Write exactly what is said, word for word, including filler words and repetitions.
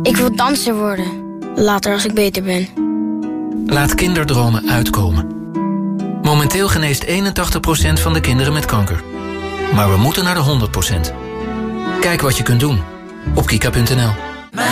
Ik wil danser worden. Later als ik beter ben. Laat kinderdromen uitkomen. Momenteel geneest eenentachtig procent van de kinderen met kanker. Maar we moeten naar de honderd procent. Kijk wat je kunt doen op kika punt n l.